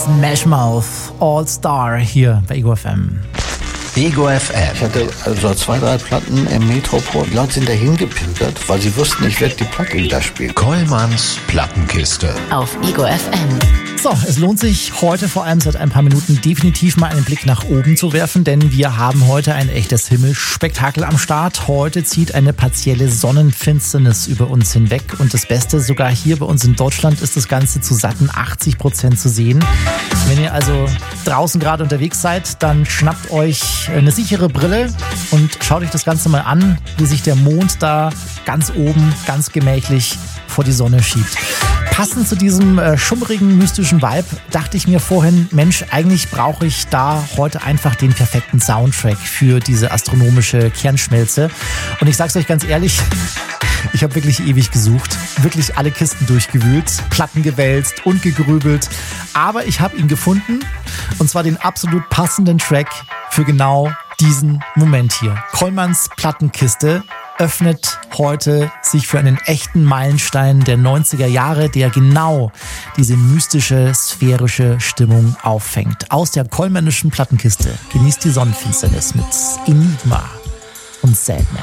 Smash Mouth All Star hier bei Ego FM. Ego FM. Ich hatte also 2, 3 Platten im Metropol. Die Leute sind dahin gepilgert, weil sie wussten, ich werde die Platte wieder spielen. Kollmanns Plattenkiste. Auf Ego FM. So, es lohnt sich heute vor allem seit ein paar Minuten definitiv mal einen Blick nach oben zu werfen, denn wir haben heute ein echtes Himmelsspektakel am Start. Heute zieht eine partielle Sonnenfinsternis über uns hinweg und das Beste, sogar hier bei uns in Deutschland ist das Ganze zu satten 80% zu sehen. Wenn ihr also draußen gerade unterwegs seid, dann schnappt euch eine sichere Brille und schaut euch das Ganze mal an, wie sich der Mond da ganz oben, ganz gemächlich vor die Sonne schiebt. Passend zu diesem schummrigen, mystischen Vibe dachte ich mir vorhin, Mensch, eigentlich brauche ich da heute einfach den perfekten Soundtrack für diese astronomische Kernschmelze. Und ich sag's euch ganz ehrlich, ich habe wirklich ewig gesucht, wirklich alle Kisten durchgewühlt, Platten gewälzt und gegrübelt. Aber ich habe ihn gefunden und zwar den absolut passenden Track für genau diesen Moment hier. Kollmanns Plattenkiste öffnet heute sich für einen echten Meilenstein der 90er Jahre, der genau diese mystische, sphärische Stimmung auffängt. Aus der kollmännischen Plattenkiste genießt die Sonnenfinsternis mit Enigma und Sadness.